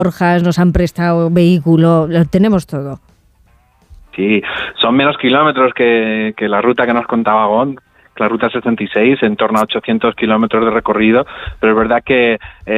forjas, nos han prestado vehículo, lo tenemos todo. Sí, son menos kilómetros que la ruta que nos contaba Gon, la ruta 66, en torno a 800 kilómetros de recorrido, pero es verdad que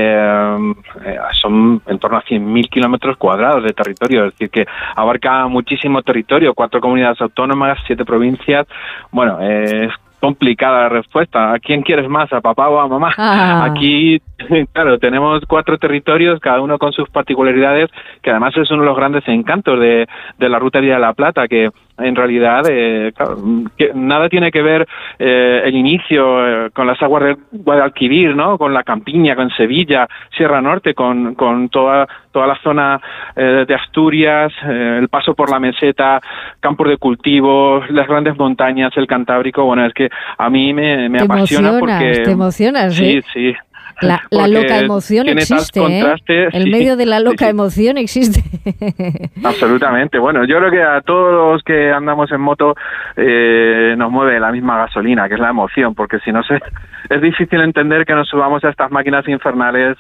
son en torno a 100.000 kilómetros cuadrados de territorio, es decir, que abarca muchísimo territorio, 4 comunidades autónomas, 7 provincias. Bueno, es complicada la respuesta. ¿A quién quieres más? ¿A papá o a mamá? Aquí, claro, tenemos 4 territorios, cada uno con sus particularidades, que además es uno de los grandes encantos de la Ruta Vía de la Plata, que en realidad claro, que nada tiene que ver el inicio con las aguas de Guadalquivir, ¿no? Con la Campiña, con Sevilla, Sierra Norte, con toda la zona de Asturias, el paso por la meseta, campos de cultivo, las grandes montañas, el Cantábrico. Bueno, es que a mí me apasiona porque... Te emocionas, sí, sí. La loca emoción existe, ¿eh? El medio de la loca emoción existe. Absolutamente. Bueno, yo creo que a todos los que andamos en moto nos mueve la misma gasolina, que es la emoción, porque si no es difícil entender que nos subamos a estas máquinas infernales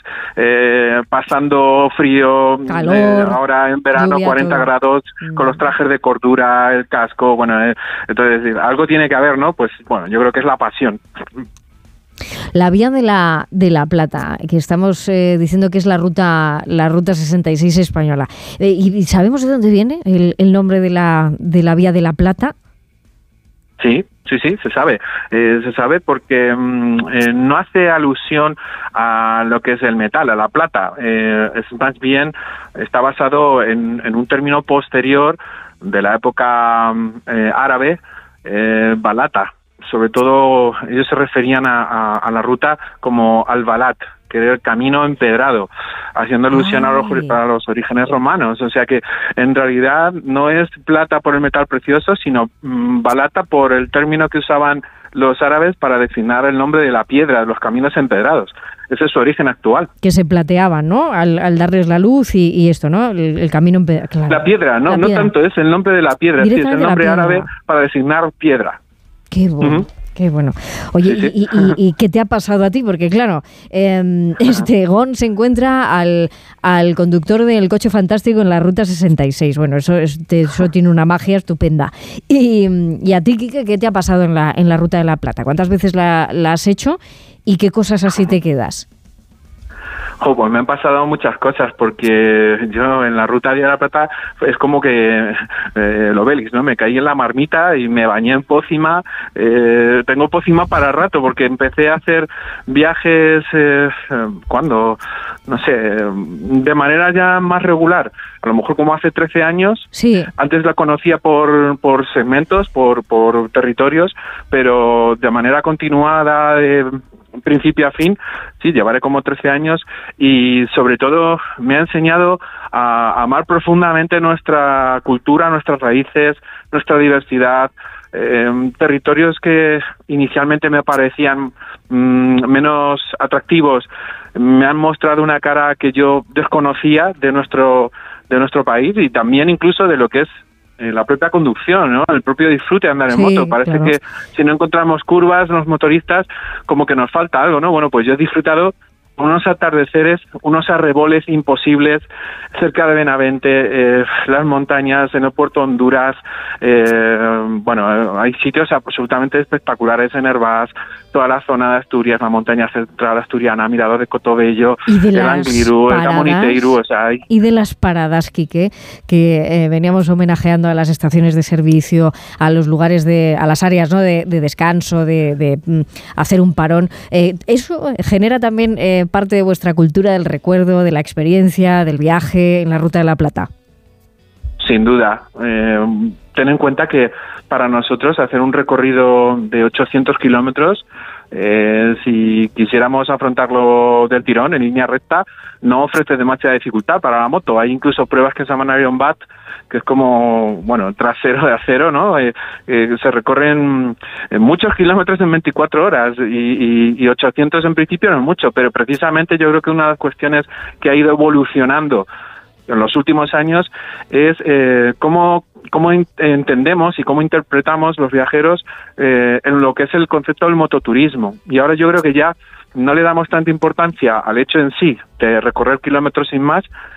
pasando frío, calor, ahora en verano lluvia, 40 grados, con los trajes de cordura, el casco, bueno, entonces algo tiene que haber, ¿no? Pues bueno, yo creo que es la pasión. La Vía de la Plata, que estamos diciendo que es la ruta 66 española. ¿Y sabemos de dónde viene el nombre de la Vía de la Plata? Sí, se sabe. Se sabe porque no hace alusión a lo que es el metal, a la plata. Es más bien, está basado en un término posterior de la época árabe, balata. Sobre todo ellos se referían a la ruta como al-Balat, que era el camino empedrado, haciendo alusión a los orígenes romanos. O sea que en realidad no es plata por el metal precioso, sino balata por el término que usaban los árabes para designar el nombre de la piedra, de los caminos empedrados. Ese es su origen actual. Que se plateaban, ¿no? Al darles la luz y esto, ¿no? El camino empedrado. Claro. La piedra, no tanto, es el nombre de la piedra, sí, es el nombre árabe para designar piedra. Qué bueno. Qué bueno. Oye, sí. ¿Y qué te ha pasado a ti? Porque claro, Gon se encuentra al conductor del coche fantástico en la Ruta 66. Bueno, eso tiene una magia estupenda. Y a ti, Quique, ¿qué te ha pasado en la Ruta de la Plata? ¿Cuántas veces la has hecho y qué cosas así te quedas? Pues me han pasado muchas cosas, porque yo en la Ruta de la Plata es como que el Obélix, ¿no? Me caí en la marmita y me bañé en pócima. Tengo pócima para rato, porque empecé a hacer viajes ¿cuándo? No sé, de manera ya más regular. A lo mejor como hace 13 años. Sí. Antes la conocía por segmentos, por territorios, pero de manera continuada, principio a fin, sí, llevaré como 13 años, y sobre todo me ha enseñado a amar profundamente nuestra cultura, nuestras raíces, nuestra diversidad, territorios que inicialmente me parecían menos atractivos, me han mostrado una cara que yo desconocía de nuestro país, y también incluso de lo que es la propia conducción, ¿no? El propio disfrute de andar en moto. Parece claro que si no encontramos curvas, los motoristas, como que nos falta algo, ¿no? Bueno, pues yo he disfrutado unos atardeceres, unos arreboles imposibles cerca de Benavente, las montañas en el puerto de Honduras. Bueno, hay sitios absolutamente espectaculares en Herbás, toda la zona de Asturias, la montaña central asturiana, Mirador de Cotobello, el Angliru, el Gamoniteiru, o sea, y de las paradas, Quique, que veníamos homenajeando a las estaciones de servicio, a los lugares a las áreas, ¿no? de descanso, de hacer un parón. Eso genera también parte de vuestra cultura del recuerdo, de la experiencia, del viaje en la Ruta de la Plata. Sin duda. Ten en cuenta que para nosotros hacer un recorrido de 800 kilómetros, si quisiéramos afrontarlo del tirón, en línea recta, no ofrece demasiada dificultad para la moto. Hay incluso pruebas que se llaman Iron Bat, que es como, bueno, trasero de acero, ¿no? Se recorren muchos kilómetros en 24 horas y 800 en principio no es mucho, pero precisamente yo creo que una de las cuestiones que ha ido evolucionando en los últimos años es cómo entendemos y cómo interpretamos los viajeros en lo que es el concepto del mototurismo. Y ahora yo creo que ya no le damos tanta importancia al hecho en sí de recorrer kilómetros sin más,